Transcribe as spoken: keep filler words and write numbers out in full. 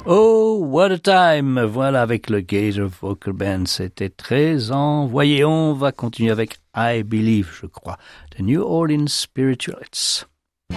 Oh, what a time! Voilà, avec le Gator Vocal Band, c'était très envoyé. On va continuer avec I Believe, je crois, The New Orleans Spiritualists.